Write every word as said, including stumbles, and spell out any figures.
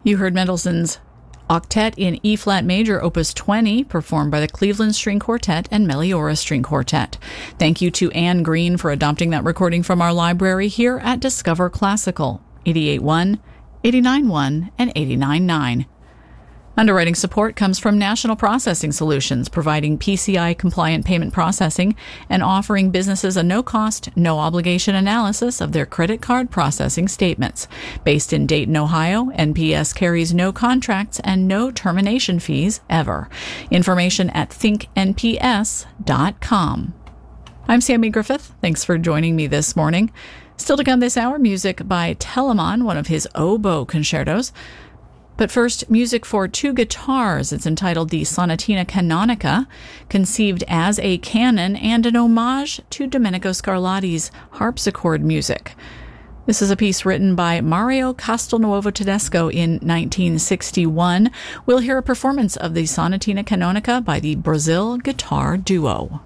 You heard Mendelssohn's Octet in E-flat major, Opus twenty, performed by the Cleveland String Quartet and Meliora String Quartet. Thank you to Anne Green for adopting that recording from our library here at Discover Classical, eighty-eight point one, eighty-nine point one, and eighty-nine point nine. Underwriting support comes from National Processing Solutions, providing P C I-compliant payment processing and offering businesses a no-cost, no-obligation analysis of their credit card processing statements. Based in Dayton, Ohio, N P S carries no contracts and no termination fees ever. Information at think N P S dot com. I'm Sammy Griffith. Thanks for joining me this morning. Still to come this hour, music by Telemann, one of his oboe concertos. But first, music for two guitars. It's entitled the Sonatina Canonica, conceived as a canon and an homage to Domenico Scarlatti's harpsichord music. This is a piece written by Mario Castelnuovo Tedesco in nineteen sixty-one. We'll hear a performance of the Sonatina Canonica by the Brazil Guitar Duo.